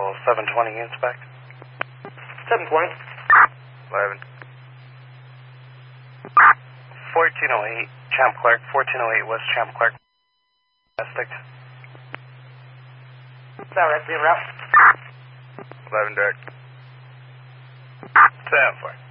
720 inspect. 720. 11. 1408 Champ Clark, 1408 West Champ Clark. Domestic. Sound right, being route. 11 direct. 7-4.